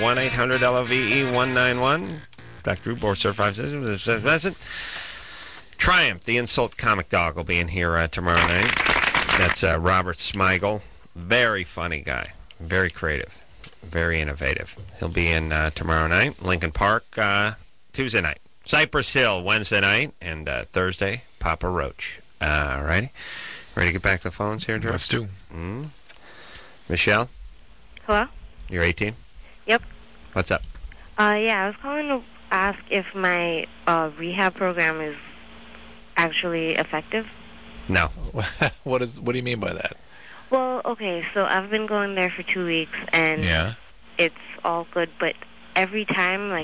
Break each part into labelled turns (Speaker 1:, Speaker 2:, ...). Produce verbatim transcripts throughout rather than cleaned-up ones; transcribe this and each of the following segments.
Speaker 1: one eight hundred L O V E one nine one. Doctor Drew, board certified physician. Triumph, the insult comic dog, will be in here uh, tomorrow night. That's uh, Robert Smigel. Very funny guy. Very creative. Very innovative. He'll be in uh, tomorrow night. Lincoln Park, uh, Tuesday night. Cypress Hill, Wednesday night. And uh, Thursday, Papa Roach. Uh, all righty. Ready to get back to the phones here, Drew?
Speaker 2: Let's do.
Speaker 1: Mm. Michelle?
Speaker 3: Hello?
Speaker 1: You're eighteen?
Speaker 3: Yep.
Speaker 1: What's up?
Speaker 3: Uh, yeah, I was calling to ask if my uh, rehab program is actually effective.
Speaker 1: No.
Speaker 2: What is? What do you mean by that?
Speaker 3: Well, okay, so I've been going there for two weeks, and
Speaker 2: Yeah.
Speaker 3: it's all good, but every time, like,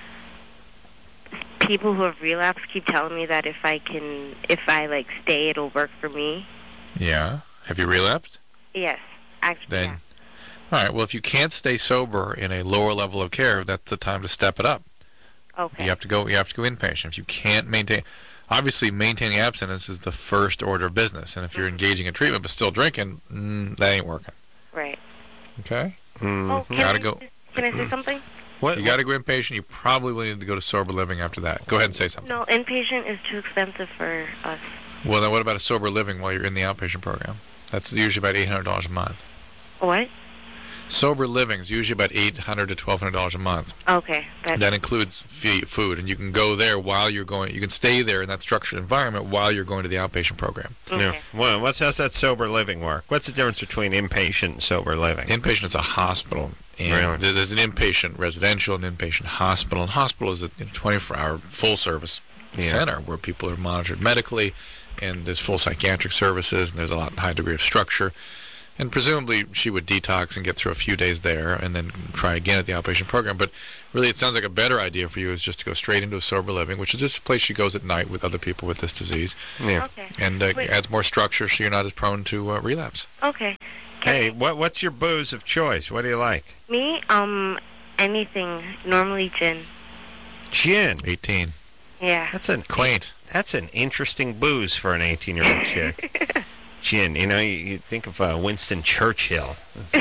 Speaker 3: people who have relapsed keep telling me that if I can, if I, like, stay, it'll work for me.
Speaker 2: Yeah. Have you relapsed?
Speaker 3: Yes, actually,
Speaker 2: Then,
Speaker 3: yeah.
Speaker 2: all right. Well, if you can't stay sober in a lower level of care, that's the time to step it up.
Speaker 3: Okay.
Speaker 2: You have to go. You have to go inpatient. If you can't maintain, obviously, maintaining abstinence is the first order of business. And if you're engaging in treatment but still drinking, mm, that ain't working.
Speaker 3: Right.
Speaker 2: Okay.
Speaker 1: Mm-hmm.
Speaker 3: Oh, can
Speaker 2: Gotta
Speaker 3: I,
Speaker 2: go.
Speaker 3: Can I say something?
Speaker 1: What?
Speaker 2: You got to go inpatient. You probably will need to go to sober living after that. Go ahead and say something.
Speaker 3: No, inpatient is too expensive for us.
Speaker 2: Well, then what about a sober living while you're in the outpatient program? That's usually about eight hundred dollars a month.
Speaker 3: What?
Speaker 2: Sober living is usually about eight hundred to twelve hundred dollars a month.
Speaker 3: Okay. That's
Speaker 2: That includes fee, food, and you can go there while you're going. You can stay there in that structured environment while you're going to the outpatient program.
Speaker 3: okay.
Speaker 1: Yeah. Well, what's how's that sober living work? What's the difference between inpatient and sober living?
Speaker 2: Inpatient is a hospital, and
Speaker 1: Really?
Speaker 2: there- there's an inpatient residential and inpatient hospital. And hospital is a twenty-four hour full service
Speaker 1: Yeah.
Speaker 2: center where people are monitored medically, and there's full psychiatric services, and there's a lot high degree of structure. And presumably she would detox and get through a few days there and then try again at the outpatient program. But really it sounds like a better idea for you is just to go straight into a sober living, which is just a place she goes at night with other people with this disease.
Speaker 1: Yeah.
Speaker 3: Okay.
Speaker 2: And uh,
Speaker 3: Wait.
Speaker 2: adds more structure so you're not as prone to uh, relapse.
Speaker 3: Okay. Can
Speaker 1: Hey,
Speaker 3: I-
Speaker 1: what what's your booze of choice? What do you like?
Speaker 3: Me, um, anything. Normally gin.
Speaker 1: Gin.
Speaker 2: eighteen.
Speaker 3: Yeah.
Speaker 1: That's an
Speaker 2: Quaint.
Speaker 1: That's an interesting booze for an eighteen-year-old chick. Gin. You know, you, you think of uh, Winston Churchill,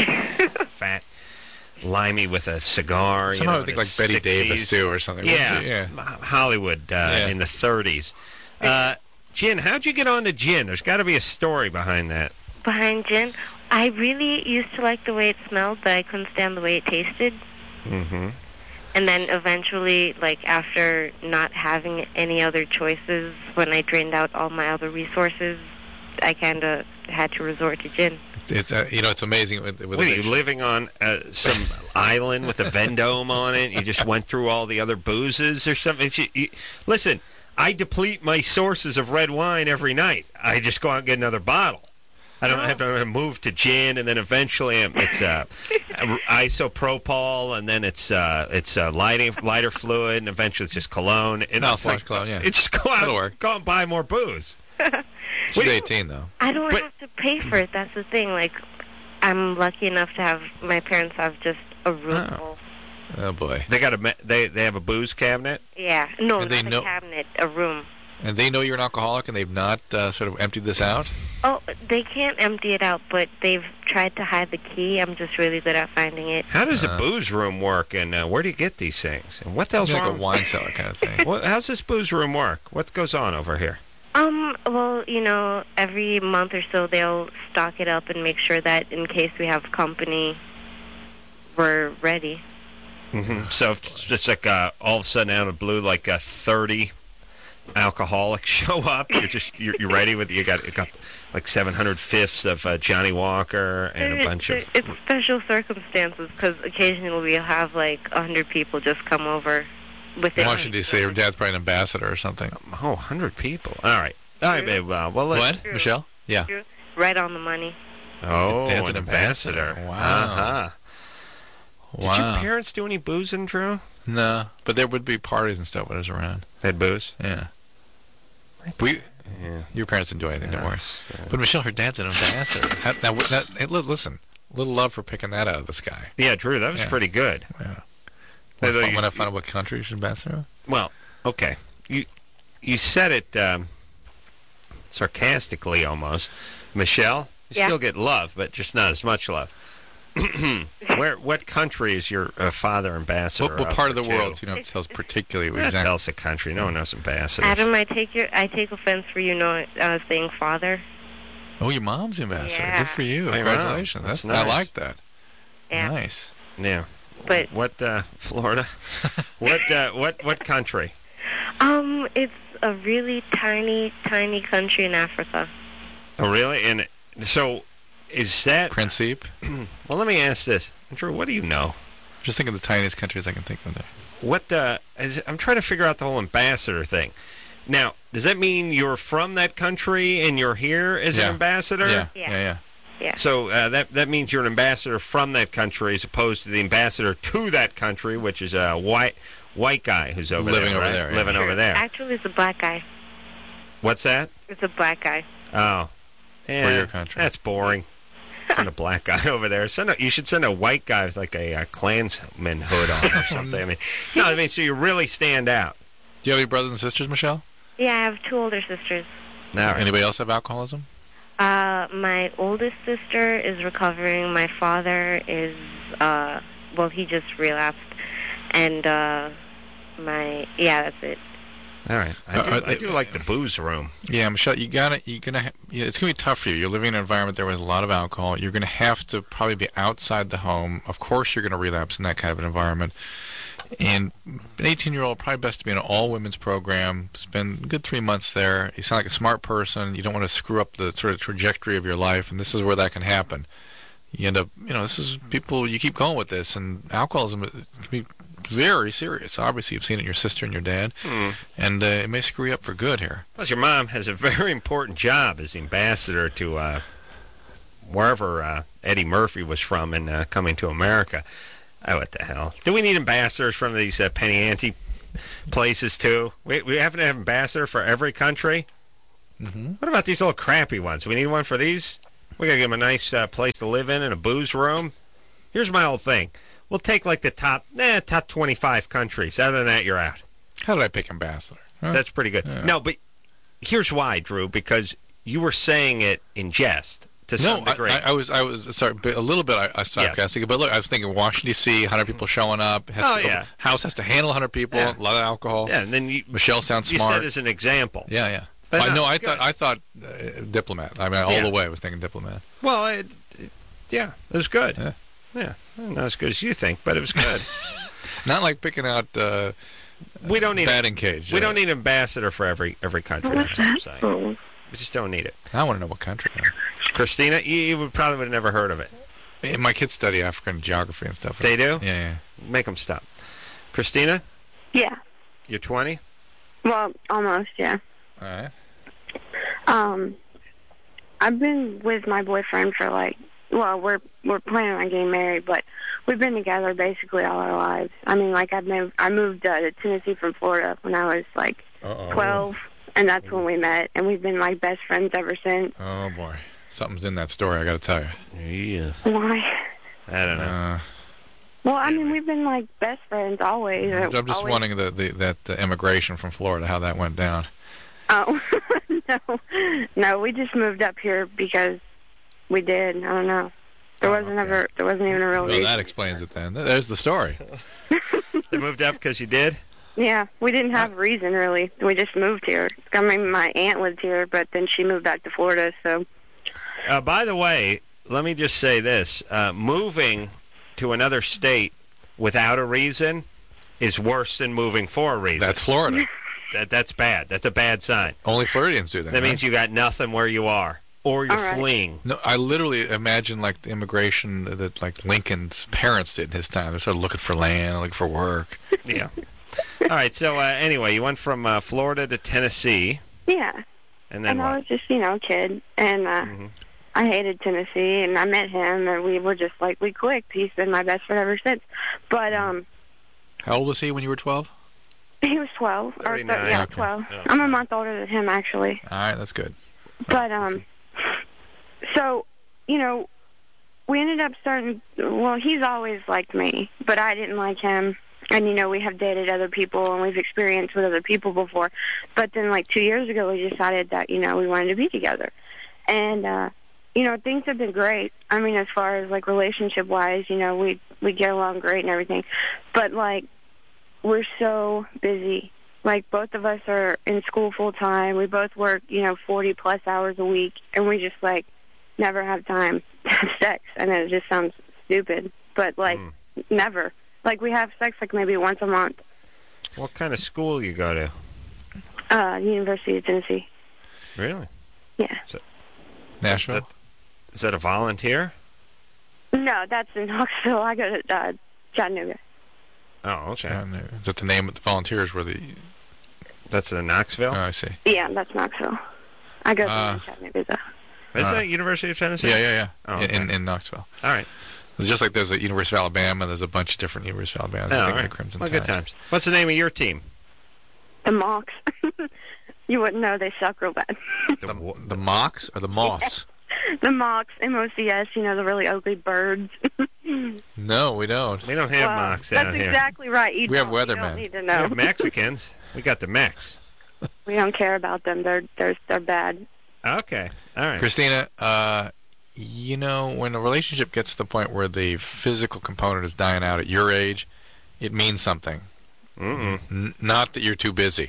Speaker 1: fat, limey with a cigar.
Speaker 2: Somehow
Speaker 1: you know,
Speaker 2: I think
Speaker 1: in
Speaker 2: like
Speaker 1: his
Speaker 2: Betty
Speaker 1: sixties.
Speaker 2: Davis too or something.
Speaker 1: Yeah,
Speaker 2: Wouldn't you? Yeah.
Speaker 1: M- Hollywood uh,
Speaker 2: Yeah.
Speaker 1: in the thirties. Uh, gin. How'd you get on to gin? There's got to be a story behind that.
Speaker 3: Behind gin, I really used to like the way it smelled, but I couldn't stand the way it tasted.
Speaker 1: Mm-hmm.
Speaker 3: And then eventually, like, after not having any other choices, when I drained out all my other resources, I kind of had to resort to gin.
Speaker 2: It's uh, you know it's amazing with, with
Speaker 1: What are you
Speaker 2: addiction.
Speaker 1: living on uh, some island with a Vendome on it? You just went through all the other boozes or something? You, you, listen, I deplete my sources of red wine every night. I just go out and get another bottle. I don't have to move to gin, and then eventually um, it's uh, isopropyl, and then it's uh, it's uh, lighting lighter fluid, and eventually it's just cologne. And it's
Speaker 2: Mouthwash
Speaker 1: like,
Speaker 2: cologne, yeah.
Speaker 1: It's just go out,
Speaker 2: That'll work.
Speaker 1: go out and buy more booze.
Speaker 2: She's
Speaker 1: Wait.
Speaker 2: eighteen though.
Speaker 3: I don't
Speaker 1: But-
Speaker 3: have to pay for it. That's the thing. Like, I'm lucky enough to have my parents have just a room
Speaker 1: Oh.
Speaker 3: full.
Speaker 2: Oh boy.
Speaker 1: They got a me- they they have a booze cabinet.
Speaker 3: Yeah. No,
Speaker 2: And
Speaker 3: not
Speaker 2: they
Speaker 3: a
Speaker 2: know-
Speaker 3: cabinet, a room.
Speaker 2: And they know you're an alcoholic, and they've not uh, sort of emptied this out.
Speaker 3: Oh, they can't empty it out, but they've tried to hide the key. I'm just really good at finding it.
Speaker 1: How does
Speaker 2: Uh.
Speaker 1: a booze room work, and uh, where do you get these things? And what the hell's
Speaker 2: It's like
Speaker 1: wrong?
Speaker 2: a wine cellar kind of thing.
Speaker 1: What, how's this booze room work? What goes on over here?
Speaker 3: Um, well, you know, every month or so they'll stock it up and make sure that in case we have company, we're ready.
Speaker 1: Mm-hmm. So if it's just like uh, all of a sudden out of the blue, like uh, thirty alcoholics show up, you're just you're, you're ready with you got you got like seven hundred fifths of uh, Johnny Walker and a
Speaker 3: It-
Speaker 1: bunch of.
Speaker 3: it- It's special circumstances because occasionally we'll have like a hundred people just come over within.
Speaker 2: Washington D C. Your dad's probably an ambassador or something.
Speaker 1: Oh, one hundred people. All right. All right, babe. Well, well let-
Speaker 2: What,
Speaker 3: True.
Speaker 2: Michelle? Yeah.
Speaker 3: Right on the money.
Speaker 1: Oh,
Speaker 2: Dad's
Speaker 1: an
Speaker 2: an
Speaker 1: ambassador.
Speaker 2: ambassador. Wow.
Speaker 1: Uh-huh. Did your
Speaker 2: Wow.
Speaker 1: parents do any boozing, Drew?
Speaker 2: No, but there would be parties and stuff when I was around.
Speaker 1: They had booze?
Speaker 2: Yeah. We,
Speaker 1: Yeah.
Speaker 2: your parents didn't do anything, don't worry.
Speaker 1: Yeah.
Speaker 2: But Michelle, her dad's an ambassador. How, now, now, hey, li- listen, a little love for picking that out of the sky.
Speaker 1: Yeah, Drew, that was
Speaker 2: Yeah.
Speaker 1: pretty good.
Speaker 2: Yeah.
Speaker 1: Although
Speaker 2: When, I-
Speaker 1: you-
Speaker 2: when I find out what country she's ambassador of?
Speaker 1: Well, okay. You you said it um, sarcastically almost. Michelle, you
Speaker 3: Yeah.
Speaker 1: still get love, but just not as much love. Where? What country is your uh, father ambassador?
Speaker 2: What, what part of the
Speaker 1: to?
Speaker 2: world? So you don't have to tell us particularly
Speaker 1: That
Speaker 2: exactly.
Speaker 1: tells the country. No one knows ambassadors.
Speaker 3: Adam, I take your I take offense for you know uh, saying father.
Speaker 2: Oh, your mom's ambassador.
Speaker 3: Yeah.
Speaker 2: Good for you.
Speaker 1: Hey, wow.
Speaker 2: Congratulations.
Speaker 1: That's
Speaker 2: That's, I
Speaker 1: nice.
Speaker 2: like that.
Speaker 3: Yeah.
Speaker 2: Nice.
Speaker 1: Yeah.
Speaker 3: But
Speaker 1: What? Uh, Florida. what? Uh, what? What country?
Speaker 3: um, it's a really tiny, tiny country in Africa.
Speaker 1: Oh, really? And so, is that?
Speaker 2: Principe.
Speaker 1: Well, let me ask this, Drew. What do you know?
Speaker 2: Just think of the tiniest countries I can think of there.
Speaker 1: What the? Is, I'm trying to figure out the whole ambassador thing. Now, does that mean you're from that country and you're here as
Speaker 2: Yeah.
Speaker 1: an ambassador?
Speaker 2: Yeah.
Speaker 3: Yeah.
Speaker 2: Yeah. Yeah.
Speaker 3: Yeah.
Speaker 1: So uh, that that means you're an ambassador from that country as opposed to the ambassador to that country, which is a white white guy who's over
Speaker 2: Living
Speaker 1: there,
Speaker 2: over
Speaker 1: right?
Speaker 2: there, yeah.
Speaker 1: living over there.
Speaker 3: Actually, it's a black guy.
Speaker 1: What's that?
Speaker 3: It's a black guy.
Speaker 1: Oh, yeah,
Speaker 2: your country.
Speaker 1: That's boring. Send a black guy over there. Send a, you should send a white guy with like a, a Klansman hood on or something. I mean, no, I mean, so you really stand out.
Speaker 2: Do you have any brothers and sisters, Michelle?
Speaker 3: Yeah, I have two older sisters.
Speaker 1: All right.
Speaker 2: Anybody else have alcoholism?
Speaker 3: Uh, my oldest sister is recovering. My father is, uh, well, he just relapsed. And, uh, my, yeah, that's it.
Speaker 1: All right. I do,
Speaker 2: Uh,
Speaker 1: I do like the booze room.
Speaker 2: Yeah, Michelle, you gotta, you're gonna, ha- yeah, it's gonna be tough for you. You're living in an environment there with a lot of alcohol. You're gonna have to probably be outside the home. Of course, you're gonna relapse in that kind of an environment. And an eighteen-year-old, probably best to be in an all-women's program. Spend a good three months there. You sound like a smart person. You don't want to screw up the sort of trajectory of your life, and this is where that can happen. You end up, you know, this is people. You keep going with this, and alcoholism can be very serious. Obviously, you've seen it in your sister and your dad,
Speaker 1: Mm.
Speaker 2: and uh, it may screw you up for good here.
Speaker 1: Plus, your mom has a very important job as the ambassador to uh, wherever uh, Eddie Murphy was from in uh, Coming to America. Oh, what the hell? Do we need ambassadors from these uh, penny ante places, too? We, we have to have ambassador for every country?
Speaker 2: Mm-hmm.
Speaker 1: What about these little crappy ones? We need one for these? We got to give them a nice uh, place to live in and a booze room? Here's my whole thing. We'll take, like, the top, eh, top twenty-five countries. Other than that, you're out.
Speaker 2: How did I pick ambassador? Huh?
Speaker 1: That's pretty good.
Speaker 2: Yeah.
Speaker 1: No, but here's why, Drew, because you were saying it in jest to
Speaker 2: No,
Speaker 1: some
Speaker 2: I,
Speaker 1: degree.
Speaker 2: I, I was, I was sorry, but a little bit I, I sarcastic. But look, I was thinking Washington D C, one hundred people showing up. Has
Speaker 1: Oh,
Speaker 2: to,
Speaker 1: yeah.
Speaker 2: House has to handle one hundred people.
Speaker 1: Yeah.
Speaker 2: A lot of alcohol.
Speaker 1: yeah, and then you,
Speaker 2: Michelle sounds
Speaker 1: you
Speaker 2: smart.
Speaker 1: said as an example.
Speaker 2: Yeah, yeah.
Speaker 1: But
Speaker 2: Well,
Speaker 1: no,
Speaker 2: no, I
Speaker 1: good.
Speaker 2: thought I thought uh, diplomat. I mean, all
Speaker 1: Yeah.
Speaker 2: the way I was thinking diplomat.
Speaker 1: Well, it, it, yeah, it was good.
Speaker 2: Yeah.
Speaker 1: Yeah, not as good as you think, but it was good.
Speaker 2: Not like picking out uh,
Speaker 1: we don't need
Speaker 2: batting cage.
Speaker 1: we
Speaker 2: uh,
Speaker 1: don't need an ambassador for every every country. That's what I'm saying.
Speaker 3: Oh.
Speaker 1: We just don't need it.
Speaker 2: I want to know what country.
Speaker 1: Christina, you, you would probably would have never heard of it.
Speaker 2: Yeah, my kids study African geography and stuff.
Speaker 1: They do?
Speaker 2: Yeah, yeah.
Speaker 1: Make them stop. Christina,
Speaker 4: Yeah.
Speaker 1: you're twenty?
Speaker 4: Well, almost, yeah.
Speaker 2: All right.
Speaker 4: Um, I've been with my boyfriend for like, well, we're we're planning on getting married, but we've been together basically all our lives. I mean, like I've moved, I moved uh, to Tennessee from Florida when I was like
Speaker 2: Uh-oh.
Speaker 4: twelve, and that's when we met, and we've been like best friends ever since.
Speaker 2: Oh boy, something's in that story. I got to tell you.
Speaker 1: Yeah.
Speaker 4: Why?
Speaker 1: I don't know.
Speaker 2: Uh,
Speaker 4: Well, I mean, we've been like best friends always.
Speaker 2: I'm just
Speaker 4: always.
Speaker 2: wondering the, the that uh, immigration from Florida, how that went down.
Speaker 4: Oh, no, no, we just moved up here because we did. I don't know. There
Speaker 1: Oh,
Speaker 4: wasn't
Speaker 1: okay.
Speaker 4: ever, there wasn't even a real
Speaker 2: Well,
Speaker 4: reason.
Speaker 2: that explains it then. There's the story.
Speaker 1: They moved up because you did?
Speaker 4: Yeah, we didn't have a reason really. We just moved here. I mean, my aunt lived here, but then she moved back to Florida. So,
Speaker 1: Uh, by the way, let me just say this. Uh, moving to another state without a reason is worse than moving for a reason.
Speaker 2: That's Florida.
Speaker 1: that, that's bad. That's a bad sign.
Speaker 2: Only Floridians do that.
Speaker 1: That
Speaker 2: right?
Speaker 1: means you got nothing where you are, or you're
Speaker 4: All right.
Speaker 1: fleeing.
Speaker 2: No, I literally imagine like the immigration that like Lincoln's parents did in his time. They're sort of looking for land, looking for work.
Speaker 1: Yeah. All right. So uh, anyway, you went from uh, Florida to Tennessee,
Speaker 4: yeah.
Speaker 1: and then
Speaker 4: And I
Speaker 1: what?
Speaker 4: was just, you know, a kid, and uh,
Speaker 1: Mhm.
Speaker 4: I hated Tennessee, and I met him, and we were just like, we clicked. He's been my best friend ever since. But um,
Speaker 2: How old was he when you were twelve?
Speaker 4: he was twelve. Or,
Speaker 1: thirty-nine.
Speaker 4: yeah,
Speaker 2: Okay.
Speaker 4: twelve.
Speaker 1: Yeah.
Speaker 4: I'm a month older than him, actually.
Speaker 2: All right, that's good.
Speaker 4: But um, so you know, we ended up starting. Well, he's always liked me, but I didn't like him. And you know, we have dated other people and we've experienced with other people before. But then, like two years ago, we decided that you know we wanted to be together. And uh, you know, things have been great. I mean, as far as, like, relationship-wise, you know, we, we get along great and everything. But, like, we're so busy. Like, both of us are in school full-time. We both work, you know, forty-plus hours a week. And we just, like, never have time to have sex. And it just sounds stupid. But, like, mm. never. Like, we have sex, like, maybe once a month.
Speaker 1: What kind of school you go to?
Speaker 4: Uh, University of Tennessee.
Speaker 1: Really?
Speaker 4: Yeah.
Speaker 1: Is that,
Speaker 2: Nashville?
Speaker 1: Is that, is that a volunteer?
Speaker 4: No, that's in Knoxville. I go to uh, Chattanooga.
Speaker 1: Oh, okay.
Speaker 2: Chattanooga. Is that the name of the volunteers were the...
Speaker 1: That's in Knoxville?
Speaker 2: Oh, I see.
Speaker 4: Yeah, that's Knoxville. I go to
Speaker 2: Uh,
Speaker 4: Chattanooga, though.
Speaker 1: Is
Speaker 2: Uh,
Speaker 1: that University of Tennessee?
Speaker 2: Yeah, yeah, yeah.
Speaker 1: Oh,
Speaker 2: in,
Speaker 1: okay.
Speaker 2: in, in Knoxville.
Speaker 1: All right.
Speaker 2: It's just like there's a University of Alabama, there's a bunch of different University of Alabama.
Speaker 1: Oh,
Speaker 2: I
Speaker 1: all
Speaker 2: think
Speaker 1: right.
Speaker 2: the Crimson
Speaker 1: Well,
Speaker 2: Tide.
Speaker 1: good times. What's the name of your team?
Speaker 4: The Mocs. You wouldn't know, they suck real bad.
Speaker 2: The, the Mocs or the Moths?
Speaker 4: The Mocs, M O C S, you know, the really ugly birds.
Speaker 2: No, we don't.
Speaker 1: We don't have
Speaker 4: Well,
Speaker 1: mocks down
Speaker 4: that's
Speaker 1: here.
Speaker 4: exactly right. You
Speaker 2: We have
Speaker 4: don't- you don't
Speaker 2: weathermen.
Speaker 4: need to
Speaker 1: We
Speaker 4: know.
Speaker 1: have Mexicans. We got the Mex.
Speaker 4: We don't care about them. They're they're they're bad.
Speaker 1: Okay. All right.
Speaker 2: Christina, uh, you know, when a relationship gets to the point where the physical component is dying out at your age, it means something.
Speaker 1: Mm-mm.
Speaker 2: N- not that you're too busy.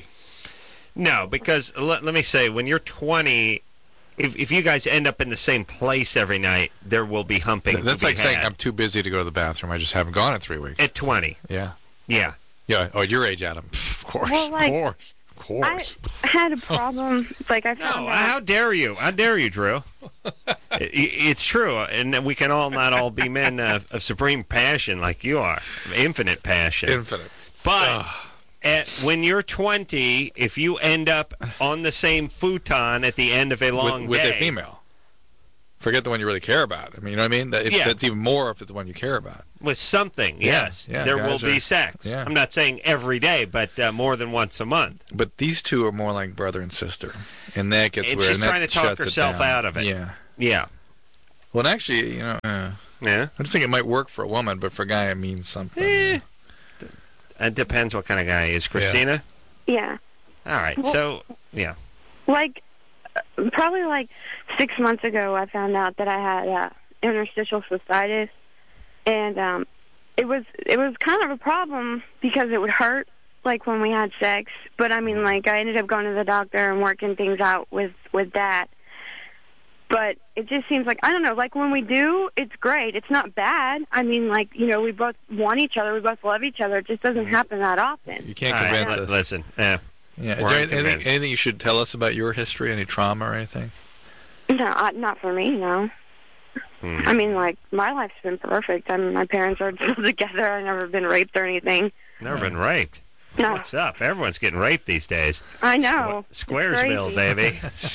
Speaker 1: No, because let, let me say, when you're twenty, if if you guys end up in the same place every night, there will be humping.
Speaker 2: That's
Speaker 1: to be
Speaker 2: like saying
Speaker 1: had.
Speaker 2: I'm too busy to go to the bathroom. I just haven't gone in three weeks.
Speaker 1: At twenty.
Speaker 2: Yeah.
Speaker 1: Yeah.
Speaker 2: Yeah. Oh, at your age, Adam. Pff, of course.
Speaker 4: Well, like,
Speaker 2: of course. Of course.
Speaker 4: I had a problem. Like I found
Speaker 1: No,
Speaker 4: out.
Speaker 1: how dare you? How dare you, Drew? it, it's true, and we can all not all be men of, of supreme passion like you are, infinite passion.
Speaker 2: Infinite.
Speaker 1: But at, when you're twenty, if you end up on the same futon at the end of a long
Speaker 2: with, with
Speaker 1: day,
Speaker 2: a female. Forget the one you really care about. I mean, you know what I mean? That, if,
Speaker 1: Yeah.
Speaker 2: That's even more if it's the one you care about.
Speaker 1: with something,
Speaker 2: Yeah,
Speaker 1: yes,
Speaker 2: yeah,
Speaker 1: there will
Speaker 2: guys
Speaker 1: be
Speaker 2: are-
Speaker 1: sex.
Speaker 2: yeah.
Speaker 1: I'm not saying every day, but uh, more than once a month.
Speaker 2: But these two are more like brother and sister, and that gets
Speaker 1: It's
Speaker 2: weird.
Speaker 1: just
Speaker 2: and that
Speaker 1: trying to talk
Speaker 2: shuts it
Speaker 1: herself
Speaker 2: down.
Speaker 1: out of it.
Speaker 2: Yeah.
Speaker 1: Yeah,
Speaker 2: Well, and actually, you know, uh,
Speaker 1: yeah.
Speaker 2: I just think it might work for a woman, but for a guy, it means something.
Speaker 1: Eh. It depends what kind of guy he is. Christina?
Speaker 4: Yeah.
Speaker 1: All right,
Speaker 4: Well-
Speaker 1: so, yeah.
Speaker 4: Like, uh, probably like six months ago, I found out that I had uh, interstitial cystitis, and um, it was it was kind of a problem because it would hurt, like when we had sex. But I mean, like I ended up going to the doctor and working things out with with that. But it just seems like, I don't know, like when we do, it's great. It's not bad. I mean, like, you know, we both want each other. We both love each other. It just doesn't happen that often.
Speaker 2: You can't
Speaker 1: All right,
Speaker 2: convince
Speaker 1: li-
Speaker 2: us.
Speaker 1: Listen, yeah.
Speaker 2: Yeah. Is
Speaker 1: We're
Speaker 2: there anything,
Speaker 1: unconvinced.
Speaker 2: anything you should tell us about your history? Any trauma or anything?
Speaker 4: No, I, not for me, no.
Speaker 1: Hmm.
Speaker 4: I mean, like, my life's been perfect. I mean, my parents are still together. I've never been raped or anything.
Speaker 1: Never been raped.
Speaker 4: No,
Speaker 1: What's up? Everyone's getting raped these days.
Speaker 4: I know.
Speaker 1: Squ- Squaresville,
Speaker 4: It's
Speaker 1: baby.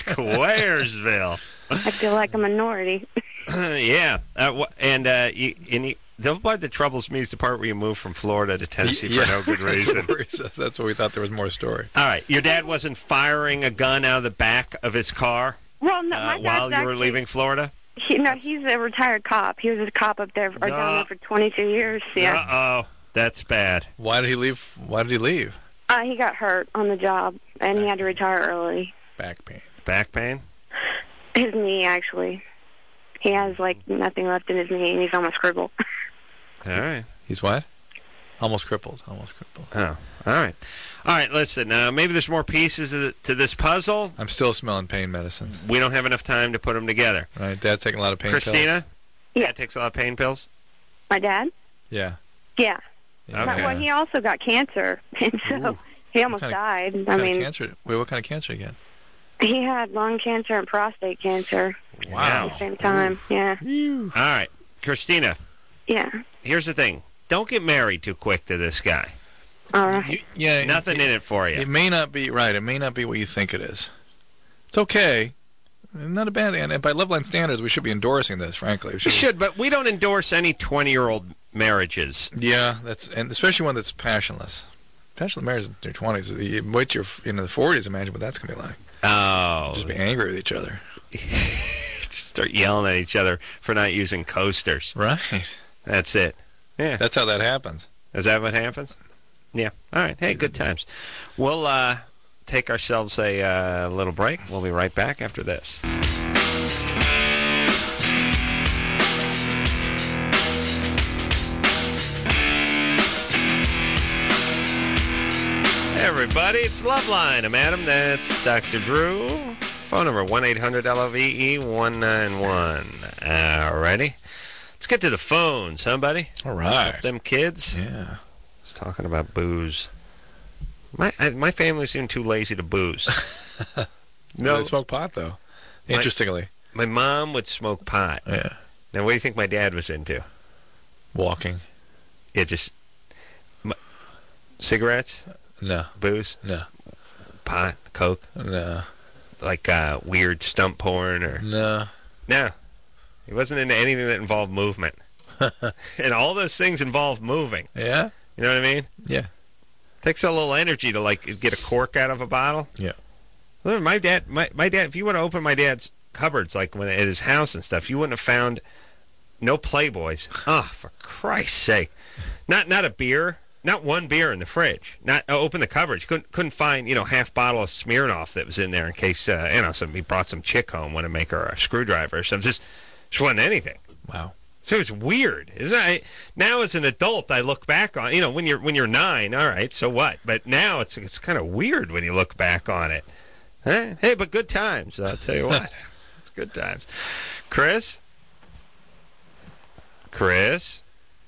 Speaker 1: Squaresville.
Speaker 4: I feel like a minority.
Speaker 1: yeah. Uh, wh- and uh, you, and you, the part that troubles me is the part where you moved from Florida to Tennessee
Speaker 2: Yeah.
Speaker 1: for no good reason.
Speaker 2: That's what we- That's what we thought there was more story.
Speaker 1: All right. Your dad wasn't firing a gun out of the back of his car
Speaker 4: Well, no, my
Speaker 1: uh,
Speaker 4: dad's
Speaker 1: while you were
Speaker 4: actually,
Speaker 1: leaving Florida?
Speaker 4: He, no, he's a retired cop. He was a cop up there, or down
Speaker 1: No.
Speaker 4: there for twenty-two years. Yeah.
Speaker 1: Uh-oh. That's bad.
Speaker 2: Why did he leave? Why did he leave?
Speaker 4: Uh, he got hurt on the job, and he had to retire early.
Speaker 2: Back pain.
Speaker 1: Back pain?
Speaker 4: His knee, actually. He has, like, nothing left in his knee, and he's almost crippled.
Speaker 1: All right.
Speaker 2: He's what? Almost crippled. Almost crippled.
Speaker 1: Oh, all right. All right, listen, uh, maybe there's more pieces to, the, to this puzzle.
Speaker 2: I'm still smelling pain medicine.
Speaker 1: We don't have enough time to put them together.
Speaker 2: Right? Dad's taking a lot of pain pills.
Speaker 1: Christina?
Speaker 4: Yeah.
Speaker 1: Dad takes a lot of pain pills?
Speaker 4: My dad?
Speaker 2: Yeah.
Speaker 4: Yeah.
Speaker 2: Yeah.
Speaker 1: Okay.
Speaker 4: Well, he also got cancer, and so
Speaker 2: Ooh.
Speaker 4: he almost
Speaker 2: What
Speaker 4: died.
Speaker 2: What
Speaker 4: I
Speaker 2: kind
Speaker 4: mean,
Speaker 2: of cancer? Wait, what kind of cancer again?
Speaker 4: he had lung cancer and prostate cancer
Speaker 1: Wow.
Speaker 4: at the same time. Yeah.
Speaker 1: All right. Christina,
Speaker 4: Yeah.
Speaker 1: here's the thing. Don't get married too quick to this guy.
Speaker 4: All right.
Speaker 2: You- yeah.
Speaker 1: Nothing
Speaker 2: it,
Speaker 1: in it for you.
Speaker 2: It may not be right. It may not be what you think it is. It's okay. Not a bad. And by Loveline standards, we should be endorsing this. Frankly,
Speaker 1: We should, but we don't endorse any twenty-year-old marriages.
Speaker 2: Yeah, that's and especially one that's passionless. Passionate marriage in your twenties. You wait your in the forties. Imagine what that's gonna be like.
Speaker 1: Oh.
Speaker 2: Just be angry with each other.
Speaker 1: Just start yelling at each other for not using coasters.
Speaker 2: Right.
Speaker 1: That's it. Yeah.
Speaker 2: That's how that happens.
Speaker 1: Is that what happens? Yeah. All right. Hey, good times. We'll uh, take ourselves a uh, little break. We'll be right back after this. Hey, everybody, it's Loveline. I'm Adam. That's Doctor Drew. Phone number one eight hundred L O V E one nine one. All righty. Let's get to the phones, huh, buddy?
Speaker 2: All right.
Speaker 1: Help them kids.
Speaker 2: Yeah.
Speaker 1: I was talking about booze. My I, my family seemed too lazy to booze.
Speaker 2: No, they smoke pot though.
Speaker 1: My-
Speaker 2: Interestingly,
Speaker 1: My mom would smoke pot.
Speaker 2: yeah,
Speaker 1: Now, what do you think my dad was into?
Speaker 2: walking.
Speaker 1: Yeah, just m- cigarettes,
Speaker 2: No,
Speaker 1: booze,
Speaker 2: no,
Speaker 1: pot, coke,
Speaker 2: no,
Speaker 1: like uh, weird stump porn or...
Speaker 2: no.
Speaker 1: No. He wasn't into anything that involved movement. And all those things involve moving.
Speaker 2: Yeah,
Speaker 1: You know what I mean?
Speaker 2: yeah,
Speaker 1: Takes a little energy to, like, get a cork out of a bottle.
Speaker 2: yeah.
Speaker 1: Look, my dad, my, my dad, if you would have opened my dad's cupboards, like, when at his house and stuff, you wouldn't have found no Playboys. Oh, for Christ's sake. Not not a beer. Not one beer in the fridge. Not uh, open the cupboards. Couldn't couldn't find, you know, half bottle of Smirnoff that was in there in case, uh, you know, somebody brought some chick home, want to make her a screwdriver or something. Just, just wasn't anything.
Speaker 2: Wow.
Speaker 1: So it's weird, isn't it? Now as an adult, I look back on, you know, when you're when you're nine, all right, so what? But now it's it's kind of weird when you look back on it. Huh? Hey, but good times. I'll tell you what, it's good times. Chris, Chris,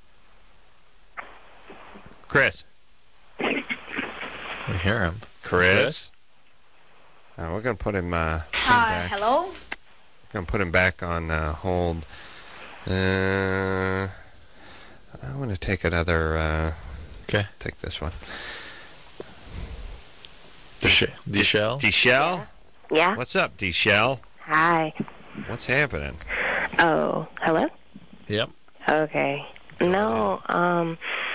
Speaker 1: Chris,
Speaker 2: We hear him.
Speaker 1: Chris. Oh, we're gonna put him. Uh, him
Speaker 5: Uh,
Speaker 1: back.
Speaker 5: hello?
Speaker 1: Gonna put him back on uh, hold. Uh, I want to take another. Uh,
Speaker 2: Okay.
Speaker 1: take this one.
Speaker 2: Deshell. Deshell.
Speaker 1: D-Shell?
Speaker 3: Yeah.
Speaker 1: What's up, D-Shell?
Speaker 3: Hi.
Speaker 1: What's happening?
Speaker 3: Oh, hello?
Speaker 2: Yep.
Speaker 3: Okay. No, um,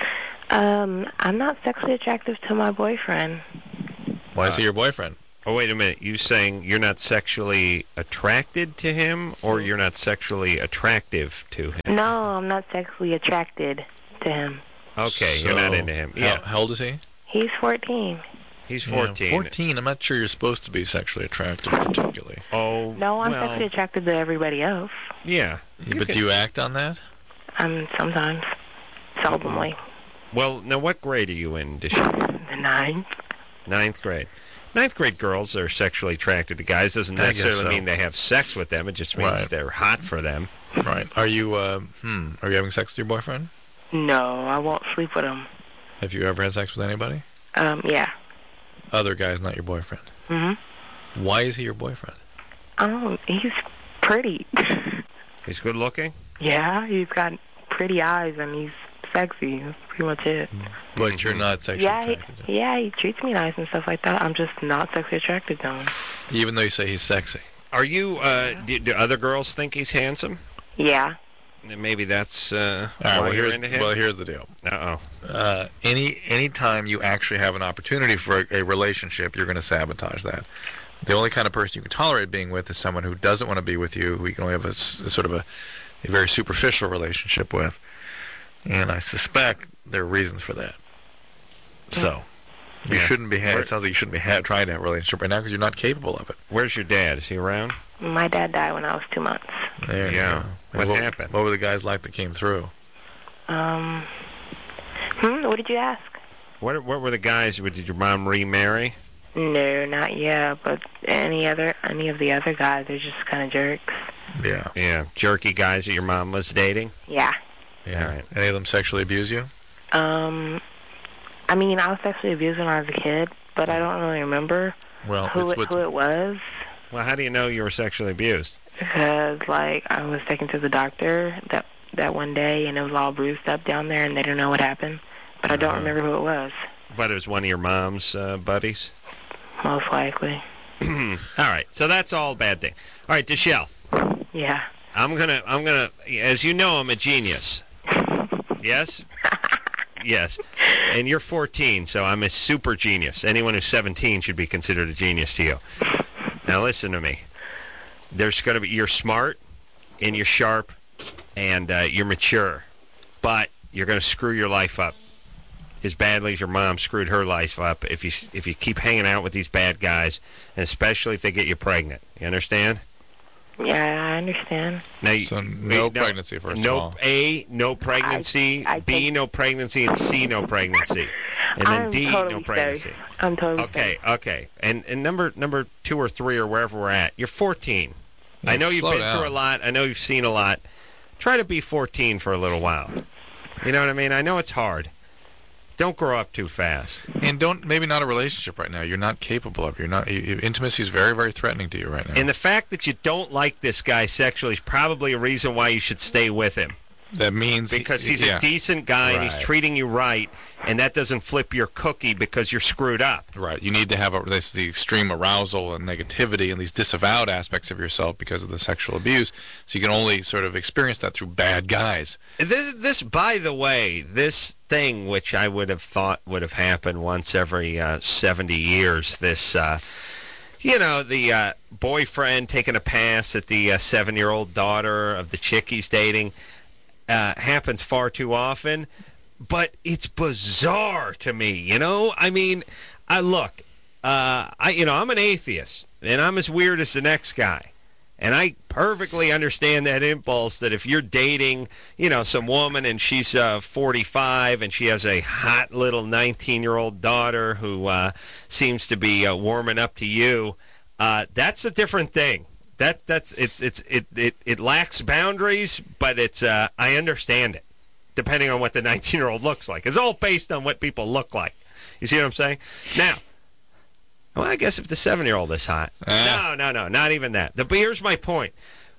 Speaker 3: um, I'm not sexually attractive to my boyfriend.
Speaker 2: Why is he your boyfriend?
Speaker 1: Oh, wait a minute. You saying you're not sexually attracted to him, or you're not sexually attractive to him?
Speaker 3: No, I'm not sexually attracted to him.
Speaker 1: Okay, you're not
Speaker 2: So,
Speaker 1: into him.
Speaker 2: How,
Speaker 1: Yeah,
Speaker 2: how old is he?
Speaker 3: He's fourteen.
Speaker 1: he's
Speaker 2: Yeah,
Speaker 1: fourteen.
Speaker 2: fourteen. I'm not sure you're supposed to be sexually attractive, particularly.
Speaker 1: Oh,
Speaker 3: No, I'm
Speaker 1: well,
Speaker 3: sexually attracted to everybody else.
Speaker 1: yeah.
Speaker 2: Yeah, but
Speaker 1: can-
Speaker 2: do you act on that?
Speaker 3: Um, sometimes. Seldomly.
Speaker 1: Well, now what grade are you in, D-Shell?
Speaker 3: The ninth.
Speaker 1: Ninth grade. Ninth grade girls are sexually attracted to guys. Doesn't
Speaker 2: I guess
Speaker 1: necessarily
Speaker 2: so.
Speaker 1: mean they have sex with them. It just means
Speaker 2: Right.
Speaker 1: they're hot for them.
Speaker 2: Right. Are you? Uh, hmm. Are you having sex with your boyfriend?
Speaker 3: No, I won't sleep with him.
Speaker 2: Have you ever had sex with anybody?
Speaker 3: Um, yeah.
Speaker 2: Other guys, not your boyfriend.
Speaker 3: Mm-hmm.
Speaker 2: Why is he your boyfriend?
Speaker 3: Oh, he's pretty.
Speaker 1: He's good looking.
Speaker 3: Yeah, he's got pretty eyes and he's sexy. That's pretty much it.
Speaker 2: But you're not sexually
Speaker 3: Yeah,
Speaker 2: attracted to him,
Speaker 3: he, yeah, he treats me nice and stuff like that. I'm just not sexually attracted to him.
Speaker 2: even though you say he's sexy.
Speaker 1: Are you? Uh, do, do other girls think he's handsome?
Speaker 3: Yeah.
Speaker 1: And maybe that's uh,
Speaker 2: All right.
Speaker 1: why
Speaker 2: Well,
Speaker 1: you're
Speaker 2: here's
Speaker 1: into him.
Speaker 2: well, here's the deal.
Speaker 1: Uh oh.
Speaker 2: Uh, any any time you actually have an opportunity for a, a relationship, you're going to sabotage that. The only kind of person you can tolerate being with is someone who doesn't want to be with you, who you can only have a, s- a sort of a, a very superficial relationship with. And I suspect there are reasons for that. So you
Speaker 1: Yeah.
Speaker 2: shouldn't be. Ha-
Speaker 1: Where-
Speaker 2: it sounds like you shouldn't be ha- trying to have a relationship right now because you're not capable of it.
Speaker 1: Where's your dad? Is he around?
Speaker 3: My dad died when I was two months.
Speaker 2: There you
Speaker 1: Yeah.
Speaker 2: go.
Speaker 1: What
Speaker 2: And
Speaker 1: happened?
Speaker 2: What were the guys like that came through?
Speaker 3: Um, hmm, what did you ask?
Speaker 1: What What were the guys? Did your mom remarry?
Speaker 3: No, not yet, but any other, any of the other guys are just kind of jerks.
Speaker 2: Yeah.
Speaker 1: Yeah, jerky guys that your mom was dating.
Speaker 3: Yeah.
Speaker 2: Yeah.
Speaker 1: All right.
Speaker 2: Any of them sexually abuse you?
Speaker 3: Um, I mean, I was sexually abused when I was a kid, but I don't really remember
Speaker 2: Well,
Speaker 3: who
Speaker 2: it's
Speaker 3: it,
Speaker 2: what's-
Speaker 3: who it was.
Speaker 1: Well, how do you know you were sexually abused?
Speaker 3: Because, like, I was taken to the doctor that that one day, and it was all bruised up down there, and they don't know what happened. But I don't
Speaker 1: Uh-huh.
Speaker 3: remember who it was,
Speaker 1: But it was one of your mom's uh, buddies.
Speaker 3: most likely.
Speaker 1: All right, so that's all a bad thing. All right, Deshelle,
Speaker 3: Yeah.
Speaker 1: I'm gonna, I'm gonna, as you know, I'm a genius. Yes. Yes, and you're fourteen, so I'm a super genius. Anyone who's seventeen should be considered a genius to you. Now listen to me. There's going to be, you're smart, and you're sharp, and uh, you're mature, but you're going to screw your life up as badly as your mom screwed her life up if you if you keep hanging out with these bad guys, and especially if they get you pregnant. You understand?
Speaker 3: Yeah, I understand.
Speaker 1: Now, you-
Speaker 2: So no
Speaker 1: wait,
Speaker 2: pregnancy, first
Speaker 1: no,
Speaker 2: of all.
Speaker 1: A, no pregnancy.
Speaker 3: I
Speaker 1: B,
Speaker 3: take-
Speaker 1: no pregnancy. And C, no pregnancy. And then
Speaker 4: I'm
Speaker 1: D,
Speaker 4: totally
Speaker 1: no pregnancy.
Speaker 4: safe. I'm totally
Speaker 1: Okay,
Speaker 4: safe.
Speaker 1: okay. And and number number two or three or wherever we're at, you're fourteen.
Speaker 2: Yeah,
Speaker 1: I know you've
Speaker 2: slow
Speaker 1: been
Speaker 2: down.
Speaker 1: through a lot. I know you've seen a lot. Try to be fourteen for a little while. You know what I mean? I know it's hard. Don't grow up too fast.
Speaker 2: And don't maybe not a relationship right now. You're not capable of. You're not. You, intimacy is very, very threatening to you right now.
Speaker 1: And the fact that you don't like this guy sexually is probably a reason why you should stay with him.
Speaker 2: that means
Speaker 1: Because
Speaker 2: he-
Speaker 1: he's
Speaker 2: yeah.
Speaker 1: a decent guy and he's
Speaker 2: Right.
Speaker 1: treating you right, and that doesn't flip your cookie because you're screwed up.
Speaker 2: Right. You need to have a, this the extreme arousal and negativity and these disavowed aspects of yourself because of the sexual abuse. So you can only sort of experience that through bad guys.
Speaker 1: This, this, by the way, this thing which I would have thought would have happened once every uh, seventy years, this, uh, you know, the uh, boyfriend taking a pass at the uh, seven-year-old daughter of the chick he's dating, uh, happens far too often. But it's bizarre to me, you know? I mean, I look, uh, I you know, I'm an atheist, and I'm as weird as the next guy. And I perfectly understand that impulse that if you're dating, you know, some woman and she's uh, forty-five and she has a hot little nineteen-year-old daughter who uh, seems to be uh, warming up to you, uh, that's a different thing. That that's it's it's it it, it lacks boundaries, but it's uh, I understand it. Depending on what the nineteen-year-old looks like, it's all based on what people look like. You see what I'm saying? Now. Well, I guess if the seven-year-old is hot.
Speaker 2: Ah.
Speaker 1: No, no, no, not even that. The, but here's my point.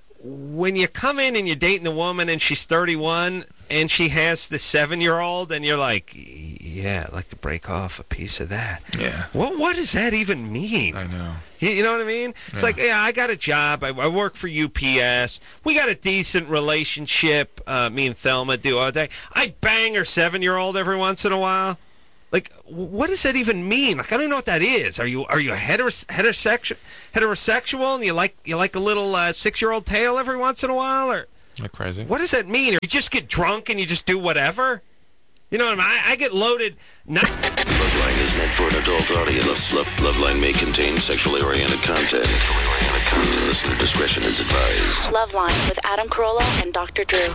Speaker 1: When you come in and you're dating the woman and she's thirty-one and she has the seven-year-old and you're like, yeah, I'd like to break off a piece of that.
Speaker 2: Yeah.
Speaker 1: What, what does that even mean?
Speaker 2: I know.
Speaker 1: You, you know what I mean? It's
Speaker 2: Yeah.
Speaker 1: like, yeah, I got a job. I, I work for U P S. We got a decent relationship. Uh, me and Thelma do all day. I bang her seven-year-old every once in a while. Like, what does that even mean? Like, I don't even know what that is. Are you are you a heteros- heterosexual heterosexual and you like you like a little uh, six-year-old tail every once in a while, or
Speaker 2: Not crazy.
Speaker 1: what does that mean? Or you just get drunk and you just do whatever? You know what I mean? I, I get loaded. Not-
Speaker 5: Loveline is meant for an adult audience. Love, Loveline may contain sexually oriented content. Listener discretion is advised.
Speaker 6: Loveline with Adam Carolla and Doctor Drew.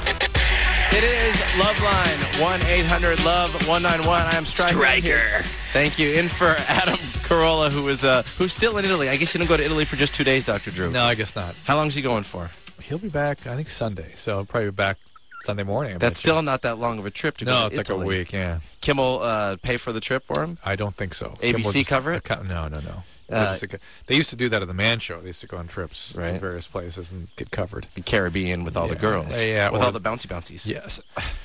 Speaker 7: It is Loveline, one eight hundred love one nine one. I am Stryker.
Speaker 1: Stryker.
Speaker 7: Thank you. In for Adam Carolla, who is uh, who's still in Italy. I guess you didn't go to Italy for just two days, Doctor Drew.
Speaker 2: No, I guess not.
Speaker 7: How long is he going for?
Speaker 2: He'll be back, I think, Sunday. So I'll probably be back Sunday morning. I
Speaker 7: That's
Speaker 2: bet
Speaker 7: still
Speaker 2: you.
Speaker 7: not that long of a trip to
Speaker 2: No,
Speaker 7: go
Speaker 2: it's
Speaker 7: to
Speaker 2: like a
Speaker 7: Italy.
Speaker 2: week, yeah.
Speaker 7: Kim will uh, pay for the trip for him?
Speaker 2: I don't think so.
Speaker 7: A B C
Speaker 2: Kim will just-
Speaker 7: cover it?
Speaker 2: account- No, no, no. They
Speaker 7: Uh,
Speaker 2: used to go- they used to do that at the Man Show. They used to go on trips
Speaker 7: Right.
Speaker 2: to various places and get covered.
Speaker 7: The Caribbean with all the
Speaker 2: Yeah.
Speaker 7: girls.
Speaker 2: Yeah,
Speaker 7: with
Speaker 2: or-
Speaker 7: all the bouncy bouncies.
Speaker 2: Yes.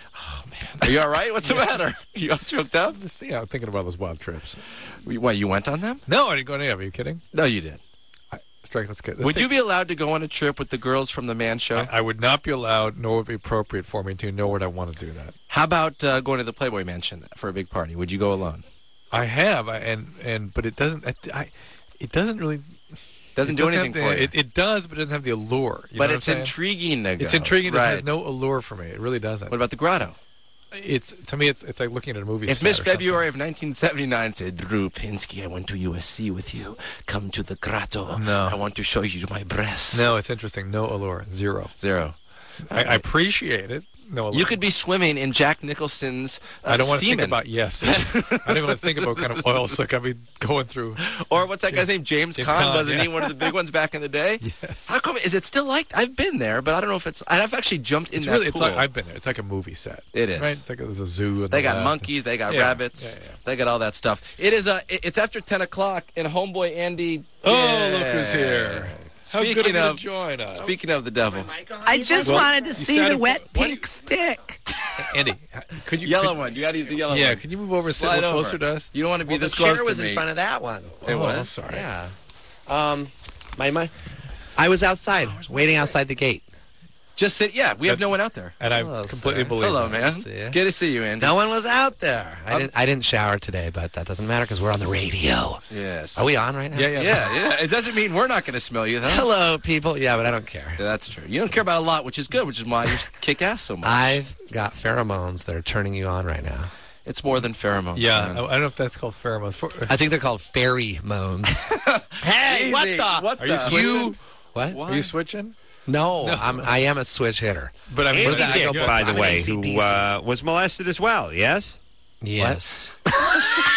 Speaker 7: Are you all right? What's the matter? You all choked up?
Speaker 2: Just, you know, thinking about those wild trips.
Speaker 7: What, you went on them?
Speaker 2: No, I didn't go on any of it. Are you kidding?
Speaker 7: No, you did.
Speaker 2: Strike, let's get. Let's
Speaker 7: Would
Speaker 2: take-
Speaker 7: you be allowed to go on a trip with the girls from the Man Show?
Speaker 2: I, I would not be allowed, nor would it be appropriate for me to, nor would I want to do that.
Speaker 7: How about uh, going to the Playboy Mansion for a big party? Would you go alone?
Speaker 2: I have, I, and and but it doesn't. I, I it doesn't really.
Speaker 7: Doesn't
Speaker 2: it
Speaker 7: do
Speaker 2: have
Speaker 7: anything
Speaker 2: the-
Speaker 7: for you.
Speaker 2: It, it does, but it doesn't have the allure. You
Speaker 7: But
Speaker 2: know what
Speaker 7: it's
Speaker 2: I'm saying?
Speaker 7: intriguing to go.
Speaker 2: It's intriguing. It
Speaker 7: Right.
Speaker 2: has no allure for me. It really doesn't.
Speaker 7: What about the grotto?
Speaker 2: It's to me. It's it's like looking at a movie.
Speaker 7: If
Speaker 2: set
Speaker 7: Miss
Speaker 2: or something.
Speaker 7: February of nineteen seventy-nine said, Drew Pinsky, I went to U S C with you. Come to the grotto.
Speaker 2: No.
Speaker 7: I want to show you my breasts.
Speaker 2: No, it's interesting. No allure. Zero.
Speaker 7: Zero.
Speaker 2: I, I appreciate it. No allure.
Speaker 7: You could be swimming in Jack Nicholson's uh,
Speaker 2: I don't want to
Speaker 7: semen.
Speaker 2: think about yes. I don't even want to think about what kind of oil slick I'd be going through.
Speaker 7: Or what's that guy's name? James,
Speaker 2: James
Speaker 7: Caan,
Speaker 2: Caan,
Speaker 7: wasn't
Speaker 2: yeah.
Speaker 7: he one of the big ones back in the day?
Speaker 2: Yes.
Speaker 7: How come? Is it still like? I've been there, but I don't know if it's. I've actually jumped in
Speaker 2: It's
Speaker 7: that
Speaker 2: really. It's
Speaker 7: pool.
Speaker 2: like I've been there. It's like a movie set.
Speaker 7: It is.
Speaker 2: Right. It's like there's a zoo. And
Speaker 7: They got monkeys, they got
Speaker 2: Yeah,
Speaker 7: rabbits,
Speaker 2: yeah, yeah.
Speaker 7: they got all that stuff. It is uh, it- it's after ten o'clock, and homeboy Andy.
Speaker 2: Oh,
Speaker 7: Yeah.
Speaker 2: look who's here! How
Speaker 7: Speaking
Speaker 2: good of you
Speaker 7: of-
Speaker 2: to join us,
Speaker 7: Speaking of the devil,
Speaker 8: I just
Speaker 2: Well,
Speaker 8: wanted to
Speaker 2: you
Speaker 8: see
Speaker 2: sounded
Speaker 8: the
Speaker 2: fu-
Speaker 8: wet
Speaker 2: what do
Speaker 8: pink
Speaker 2: you-
Speaker 8: stick.
Speaker 2: Andy. Could you
Speaker 7: yellow
Speaker 2: could,
Speaker 7: one. You got to use the yellow
Speaker 2: Yeah.
Speaker 7: one.
Speaker 2: Can you move over and sit a
Speaker 7: Slide
Speaker 2: little
Speaker 7: over.
Speaker 2: closer to us?
Speaker 7: You don't want to be
Speaker 9: Well,
Speaker 7: this
Speaker 9: the
Speaker 7: close
Speaker 9: chair was
Speaker 7: to me.
Speaker 9: in front of that one.
Speaker 7: It
Speaker 2: Oh,
Speaker 7: was.
Speaker 2: sorry.
Speaker 9: Yeah. Um, my my, I was outside, waiting outside the gate.
Speaker 7: Just sit. Yeah, we have no one out there.
Speaker 2: And I
Speaker 9: Hello,
Speaker 2: completely
Speaker 9: sir.
Speaker 2: believe.
Speaker 7: Hello,
Speaker 2: it.
Speaker 7: man.
Speaker 9: See ya.
Speaker 7: Good to see you, Andy.
Speaker 9: No one was out there. I
Speaker 7: Um,
Speaker 9: didn't. I didn't shower today, but that doesn't matter because we're on the radio.
Speaker 7: Yes.
Speaker 9: Are we on right now?
Speaker 2: Yeah, yeah.
Speaker 7: Yeah, yeah. It doesn't mean we're not going to smell you, though.
Speaker 9: Hello, people. Yeah, but I don't care.
Speaker 7: Yeah, that's true. You don't care about a lot, which is good, which is why you kick ass so much.
Speaker 9: I've got pheromones that are turning you on right now.
Speaker 7: It's more than pheromones.
Speaker 2: Yeah. I,
Speaker 7: man.
Speaker 2: I don't know if that's called pheromones. For,
Speaker 9: I think they're called fairy moans. hey, what
Speaker 7: Easy.
Speaker 9: the?
Speaker 7: What
Speaker 2: Are you
Speaker 7: the?
Speaker 2: switching?
Speaker 9: You? What?
Speaker 7: What?
Speaker 2: Are you switching?
Speaker 9: No, I'm. I am a switch hitter.
Speaker 2: But I mean,
Speaker 1: Andy
Speaker 9: What is that? I
Speaker 1: Dick,
Speaker 9: go-
Speaker 1: by the
Speaker 9: I'm an
Speaker 1: way,
Speaker 9: A C D C.
Speaker 1: who uh, was molested as well, yes?
Speaker 9: Yes.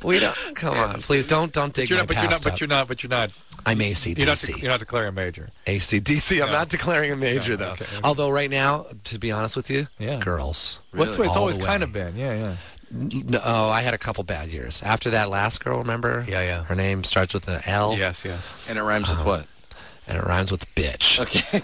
Speaker 9: We don't. Come on, please don't don't dig
Speaker 2: You're
Speaker 9: my
Speaker 2: not, but you're not.
Speaker 9: past
Speaker 2: But
Speaker 9: up.
Speaker 2: you're not. But you're not.
Speaker 9: I'm A C D C.
Speaker 2: You're not. De- you're not declaring a major.
Speaker 9: A C D C. I'm
Speaker 2: No.
Speaker 9: not declaring a major
Speaker 2: No,
Speaker 9: though.
Speaker 2: okay, okay.
Speaker 9: Although right now, to be honest with you,
Speaker 2: Yeah.
Speaker 9: girls.
Speaker 2: What's it's
Speaker 9: All
Speaker 2: always
Speaker 9: the
Speaker 2: kind
Speaker 9: way.
Speaker 2: of been. Yeah, yeah.
Speaker 9: No, oh, I had a couple bad years. After that last girl, remember?
Speaker 2: Yeah, yeah.
Speaker 9: Her name starts with an L.
Speaker 2: Yes, yes.
Speaker 7: And it rhymes with what?
Speaker 9: And it rhymes with bitch.
Speaker 7: Okay.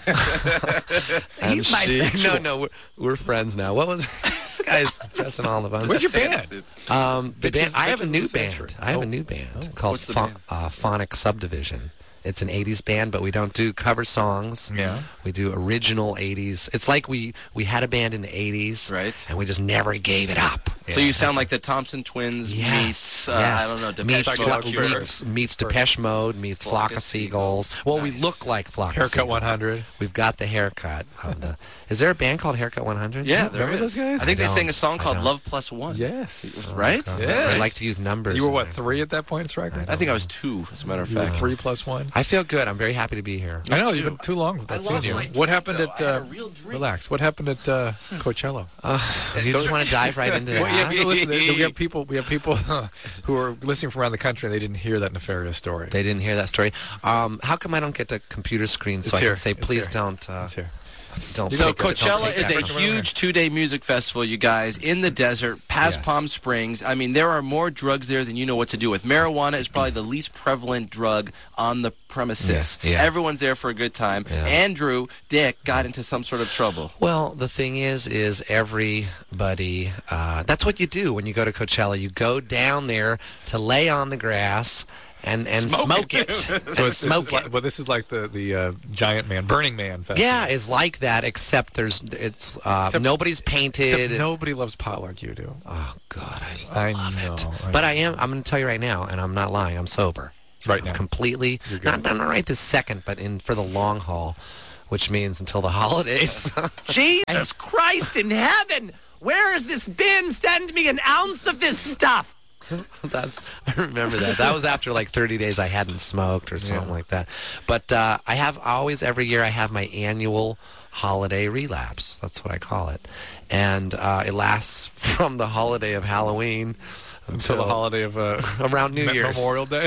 Speaker 9: And
Speaker 7: He's my
Speaker 9: she-
Speaker 7: sexual.
Speaker 9: No, no, we're, we're friends now. What was this guy's pressing all the buttons?
Speaker 2: Where's your band?
Speaker 9: Um, the
Speaker 2: Bitches-
Speaker 9: band. I have a
Speaker 2: Bitches
Speaker 9: new
Speaker 2: of the
Speaker 9: band.
Speaker 2: Century.
Speaker 9: I have
Speaker 2: Oh.
Speaker 9: a new band called
Speaker 7: What's the
Speaker 9: Phon-
Speaker 7: band?
Speaker 9: uh, Phonic Subdivision. It's an eighties band, but we don't do cover songs.
Speaker 2: Yeah.
Speaker 9: We do original eighties. It's like we, we had a band in the eighties,
Speaker 7: Right.
Speaker 9: and we just never gave it up.
Speaker 7: So you sound
Speaker 9: That's
Speaker 7: like the Thompson Twins
Speaker 9: Yes,
Speaker 7: meets, uh,
Speaker 9: yes.
Speaker 7: I don't know, Depeche
Speaker 9: meets,
Speaker 7: Mode.
Speaker 9: Fla- meets, meets Depeche Mode, meets Flock, of Seagulls. Well, we
Speaker 7: Nice.
Speaker 9: look like Flock of
Speaker 2: Haircut
Speaker 9: Seagulls.
Speaker 2: one hundred.
Speaker 9: We've got the haircut. Of the, is there a band called Haircut one hundred?
Speaker 7: Yeah, there
Speaker 2: Remember
Speaker 7: is.
Speaker 2: those guys?
Speaker 7: I think
Speaker 9: I
Speaker 7: they sang a
Speaker 9: don't.
Speaker 7: song
Speaker 9: I
Speaker 7: called
Speaker 9: don't.
Speaker 7: Love Plus One.
Speaker 2: Yes.
Speaker 7: Right?
Speaker 2: Yeah.
Speaker 9: I like to use numbers.
Speaker 2: You were
Speaker 9: in
Speaker 2: what
Speaker 9: my-
Speaker 2: three at that point, Striker?
Speaker 7: I think I was two, as a matter of
Speaker 2: You were
Speaker 7: fact.
Speaker 2: three plus one.
Speaker 9: I feel good. I'm very happy to be here.
Speaker 2: I know
Speaker 7: too.
Speaker 2: you've been too long without
Speaker 7: I
Speaker 2: seeing
Speaker 7: lost
Speaker 2: you.
Speaker 7: my
Speaker 2: What
Speaker 7: drink,
Speaker 2: happened
Speaker 7: though.
Speaker 2: at?
Speaker 7: I had a
Speaker 2: Uh,
Speaker 7: real drink.
Speaker 2: relax. What happened at uh, Coachella?
Speaker 9: Uh, you just want to dive right into
Speaker 2: Well, yeah,
Speaker 9: that?
Speaker 2: people listen, we have people. We have people who are listening from around the country, and they didn't hear that nefarious story.
Speaker 9: They didn't hear that story. Um, how come I don't get the computer screen so
Speaker 2: It's
Speaker 9: I
Speaker 2: here.
Speaker 9: can say,
Speaker 2: It's
Speaker 9: please
Speaker 2: here.
Speaker 9: don't, uh,
Speaker 2: It's here.
Speaker 9: don't
Speaker 7: So
Speaker 9: take- don't
Speaker 7: Coachella
Speaker 9: take
Speaker 7: is
Speaker 9: that
Speaker 7: a
Speaker 9: from-
Speaker 7: huge two-day music festival, you guys, in the desert, past
Speaker 9: Yes.
Speaker 7: Palm Springs. I mean, there are more drugs there than you know what to do with. Marijuana is probably the least prevalent drug on the premises.
Speaker 9: Yeah, yeah.
Speaker 7: Everyone's there for a good time.
Speaker 9: Yeah.
Speaker 7: Andrew Dick got into some sort of trouble.
Speaker 9: Well, the thing is, is everybody, uh, that's what you do when you go to Coachella. You go down there to lay on the grass and, and
Speaker 7: Smoke
Speaker 9: smoke,
Speaker 7: it.
Speaker 9: it.
Speaker 2: So
Speaker 9: and
Speaker 2: it's, this
Speaker 9: smoke
Speaker 2: is
Speaker 9: it.
Speaker 2: like, well, this is like the the uh, Giant Man, Burning Man festival.
Speaker 9: Yeah, it's like that, except there's it's uh,
Speaker 2: Except-
Speaker 9: nobody's painted.
Speaker 2: Except nobody loves pot like you do.
Speaker 9: Oh God, I
Speaker 2: I
Speaker 9: love
Speaker 2: know,
Speaker 9: it.
Speaker 2: I
Speaker 9: But
Speaker 2: know.
Speaker 9: I am. I'm going to tell you right now, and I'm not lying. I'm sober.
Speaker 2: Right
Speaker 9: I'm
Speaker 2: now.
Speaker 9: completely.
Speaker 2: You're good.
Speaker 9: Not, not right this second, but in for the long haul, which means until the holidays.
Speaker 8: Jesus Christ in heaven! Where has this been? Send me an ounce of this stuff.
Speaker 9: That's I remember that. That was after like thirty days I hadn't smoked or something
Speaker 2: Yeah.
Speaker 9: like that. But uh, I have always every year I have my annual holiday relapse. That's what I call it, and uh, it lasts from the holiday of Halloween
Speaker 2: Until the holiday of uh,
Speaker 9: around New
Speaker 2: Me-
Speaker 9: Year's.
Speaker 2: Memorial Day.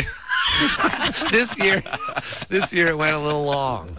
Speaker 9: this year, this year it went a little long.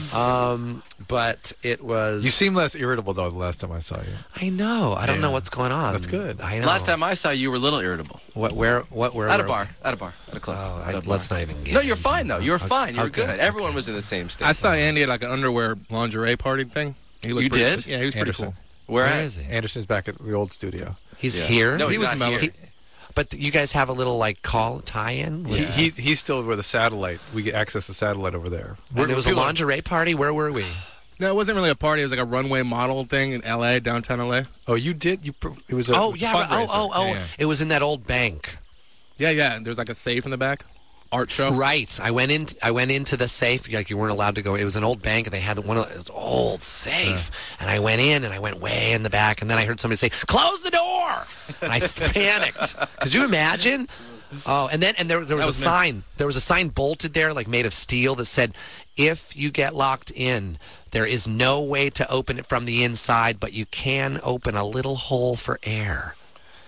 Speaker 9: Um, but it was.
Speaker 2: You seem less irritable though the last time I saw you.
Speaker 9: I know. I don't
Speaker 2: Yeah.
Speaker 9: know what's going on.
Speaker 2: That's good.
Speaker 9: I know.
Speaker 7: Last time I saw you, you were a little irritable.
Speaker 9: What? Where? What? Where?
Speaker 7: At a
Speaker 9: were-
Speaker 7: bar. At a bar. At a club.
Speaker 9: Oh,
Speaker 7: At
Speaker 9: I,
Speaker 7: a bar.
Speaker 9: let's not even get.
Speaker 7: No, you're
Speaker 9: into
Speaker 7: fine, though. You were
Speaker 9: Okay,
Speaker 7: fine. You were
Speaker 9: okay.
Speaker 7: good. Everyone was in the same state.
Speaker 10: I saw Andy at like an underwear lingerie party thing. He looked
Speaker 7: You
Speaker 10: pretty-
Speaker 7: did?
Speaker 10: Yeah, he was pretty
Speaker 2: Anderson.
Speaker 10: cool.
Speaker 7: Where,
Speaker 9: Where
Speaker 7: at?
Speaker 9: is he?
Speaker 2: Anderson's back at the old studio.
Speaker 9: He's
Speaker 7: Yeah.
Speaker 9: here.
Speaker 7: No,
Speaker 10: He
Speaker 7: he's
Speaker 10: was
Speaker 7: not
Speaker 10: in Mellow.
Speaker 7: here.
Speaker 9: But you guys have a little like call tie-in.
Speaker 2: He,
Speaker 9: with-
Speaker 2: he he's still with a satellite. We get access to satellite over there.
Speaker 9: and it was a
Speaker 2: people-
Speaker 9: lingerie party. Where were we?
Speaker 10: No, it wasn't really a party. It was like a runway model thing in L A, downtown L A.
Speaker 2: Oh, you did. You. pr- It was a.
Speaker 9: Oh yeah. right. Oh
Speaker 2: fundraiser.
Speaker 9: oh oh.
Speaker 2: Yeah, yeah.
Speaker 9: It was in that old bank.
Speaker 10: Yeah, yeah. There's like a safe in the back. Art show.
Speaker 9: Right. I went in. I went into the safe. Like you weren't allowed to go. It was an old bank, and they had one of those old safe. And I went in, and I went way in the back, and then I heard somebody say, "Close the door!" And I panicked. Could you imagine? Oh, and then and there there was,
Speaker 10: was
Speaker 9: a
Speaker 10: me.
Speaker 9: sign. There was a sign bolted there, like made of steel, that said, "If you get locked in, there is no way to open it from the inside, but you can open a little hole for air."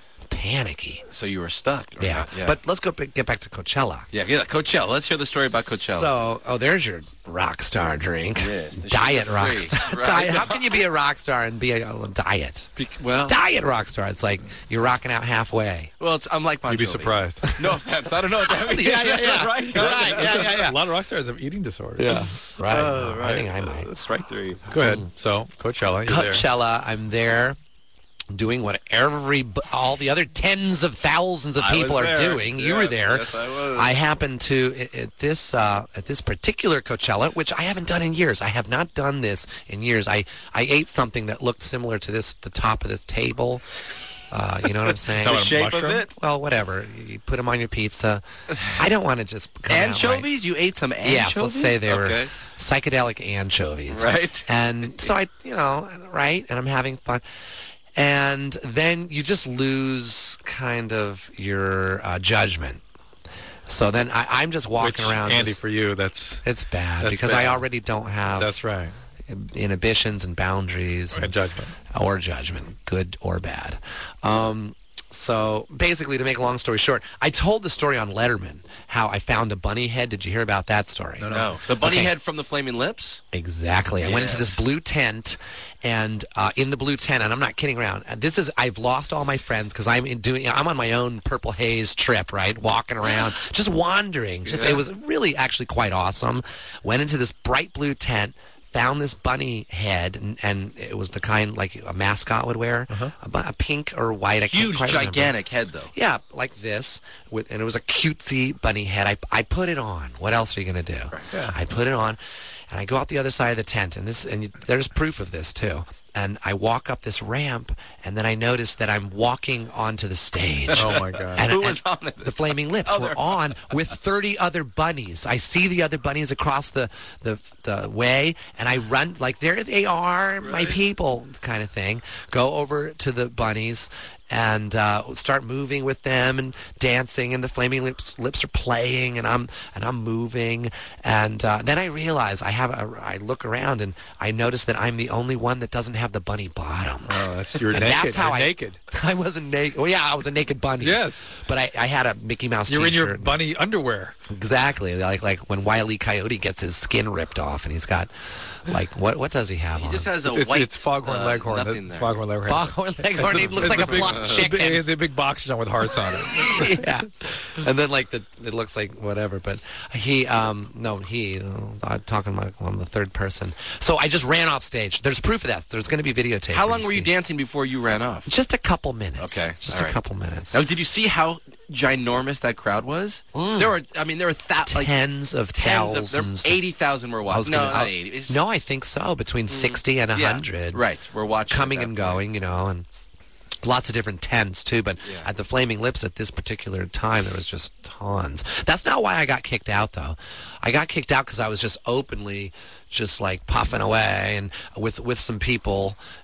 Speaker 9: Panicky.
Speaker 7: So you were stuck. or
Speaker 9: Yeah.
Speaker 7: not? yeah.
Speaker 9: But let's go b- get back to Coachella.
Speaker 7: yeah, yeah, Coachella. Let's hear the story about Coachella.
Speaker 9: So, oh, there's your rock star drink.
Speaker 7: Yes, the
Speaker 9: diet
Speaker 7: sugar
Speaker 9: rock
Speaker 7: free.
Speaker 9: star.
Speaker 7: Right.
Speaker 9: Diet. How can you be a rock star and be a, a diet?
Speaker 7: Be- well,
Speaker 9: Diet rock star. It's like you're rocking out halfway.
Speaker 7: well, it's, I'm like Bon
Speaker 2: You'd be
Speaker 7: Jovi.
Speaker 2: surprised.
Speaker 7: No offense. I don't know what that means.
Speaker 9: Yeah, yeah, yeah.
Speaker 7: right?
Speaker 9: Right. Yeah, yeah, yeah.
Speaker 2: A lot of rock stars have eating disorders.
Speaker 9: Yeah. Right.
Speaker 7: Oh,
Speaker 9: I think I might.
Speaker 7: Strike three.
Speaker 2: Go ahead. So Coachella. You're there.
Speaker 9: Coachella. I'm there. Doing what every all the other tens of thousands of
Speaker 7: I
Speaker 9: people
Speaker 7: was
Speaker 9: are
Speaker 7: there.
Speaker 9: doing. You
Speaker 7: Yeah,
Speaker 9: were there.
Speaker 7: yes, I was.
Speaker 9: I happened to at- at this uh, at this particular Coachella, which I haven't done in years. I have not done this in years. I, I ate something that looked similar to this, the top of this table. Uh, you know what I'm saying?
Speaker 2: Talking
Speaker 7: The
Speaker 2: about a
Speaker 7: shape
Speaker 2: mushroom?
Speaker 7: of it.
Speaker 9: Well, whatever. You put them on your pizza. I don't want to just come out
Speaker 7: Anchovies? You ate some
Speaker 9: right.
Speaker 7: anchovies?
Speaker 9: Yes, let's say they
Speaker 7: okay.
Speaker 9: were psychedelic anchovies.
Speaker 7: Right.
Speaker 9: And so I, you know, right, and I'm having fun. And then you just lose kind of your uh, judgment. So then I, I'm just walking
Speaker 2: Which,
Speaker 9: around.
Speaker 2: Andy,
Speaker 9: just-
Speaker 2: for you, that's
Speaker 9: it's bad
Speaker 2: that's
Speaker 9: because
Speaker 2: bad.
Speaker 9: I already don't have
Speaker 2: that's right.
Speaker 9: inhibitions and boundaries
Speaker 2: And judgment.
Speaker 9: or judgment, good or bad. Um, So basically, to make a long story short, I told the story on Letterman, how I found a bunny head. Did you hear about that story?
Speaker 7: No, no. The bunny
Speaker 9: Okay.
Speaker 7: head from the Flaming Lips?
Speaker 9: Exactly. I went into this
Speaker 7: Yes.
Speaker 9: blue tent, and uh, in the blue tent, and I'm not kidding around. and This is I've lost all my friends because I'm in doing. I'm on my own Purple Haze trip, right? Walking around, just wandering. Just
Speaker 7: Yeah.
Speaker 9: it was really actually quite awesome. Went into this bright blue tent. Found this bunny head, and, and it was the kind like a mascot would wear, a, bu- a pink or white. I can't
Speaker 7: Huge,
Speaker 9: quite remember.
Speaker 7: gigantic head, though.
Speaker 9: Yeah, like this, with, and it was a cutesy bunny head. I, I put it on. What else are you going to do? I put it on, and I go out the other side of the tent, and this, and there's proof of this too. And I walk up this ramp, and then I notice that I'm walking onto the stage.
Speaker 10: Oh, my God.
Speaker 9: And,
Speaker 7: Who
Speaker 9: and
Speaker 7: was on it?
Speaker 9: The Flaming Lips
Speaker 7: Oh,
Speaker 9: were
Speaker 7: they're
Speaker 9: on with thirty other bunnies. I see the other bunnies across the, the, the way, and I run, like, there they are, my people, kind of thing. Go over to the bunnies and uh, start moving with them and dancing, and the Flaming Lips lips are playing, and I'm and I'm moving, and uh, then I realize I have a, I look around and I notice that I'm the only one that doesn't have the bunny bottom.
Speaker 10: Oh, that's you're
Speaker 9: And
Speaker 10: naked.
Speaker 9: that's how
Speaker 10: you're
Speaker 9: I
Speaker 10: naked.
Speaker 9: I wasn't naked. Well, yeah, I was a naked bunny.
Speaker 10: Yes.
Speaker 9: but I, I had a Mickey Mouse
Speaker 10: You're in
Speaker 9: t-shirt.
Speaker 10: your bunny underwear.
Speaker 9: Exactly, like like when Wile E. Coyote gets his skin ripped off, and he's got like what what does he have
Speaker 7: He
Speaker 9: on?
Speaker 7: just has a
Speaker 10: It's,
Speaker 7: white.
Speaker 10: it's Foghorn
Speaker 7: uh,
Speaker 10: Leghorn.
Speaker 7: nothing
Speaker 10: The
Speaker 7: there.
Speaker 10: Foghorn Leghorn.
Speaker 9: Foghorn Leghorn. He looks
Speaker 10: It's
Speaker 9: like a
Speaker 10: the big-
Speaker 9: plump
Speaker 10: the
Speaker 9: chicken.
Speaker 10: big- The big boxers on with hearts on it.
Speaker 9: Yeah, and then like the it looks like whatever, but he um no he uh, I'm talking like I'm the third person. So I just ran off stage. There's proof of that. There's going to be videotape.
Speaker 7: How
Speaker 9: for
Speaker 7: long
Speaker 9: to
Speaker 7: were you
Speaker 9: see.
Speaker 7: dancing before you ran off?
Speaker 9: Just a couple minutes.
Speaker 7: Okay,
Speaker 9: just
Speaker 7: all
Speaker 9: a
Speaker 7: right.
Speaker 9: couple minutes.
Speaker 7: Now, did you see how ginormous that crowd was?
Speaker 9: Mm.
Speaker 7: There were, I mean, there were thou- like
Speaker 9: Tens of
Speaker 7: tens
Speaker 9: thousands.
Speaker 7: of, there, eighty thousand were
Speaker 9: I was
Speaker 7: watching. No,
Speaker 9: gonna-
Speaker 7: not
Speaker 9: I'll-
Speaker 7: eighty. It's-
Speaker 9: No, I think so. Between sixty and a
Speaker 7: yeah,
Speaker 9: hundred.
Speaker 7: right. We're watching
Speaker 9: coming
Speaker 7: at that
Speaker 9: and
Speaker 7: point.
Speaker 9: going, you know, and lots of different tents too. But
Speaker 7: Yeah.
Speaker 9: at the Flaming Lips at this particular time, there was just tons. That's not why I got kicked out, though. I got kicked out because I was just openly just like puffing away and with with some people,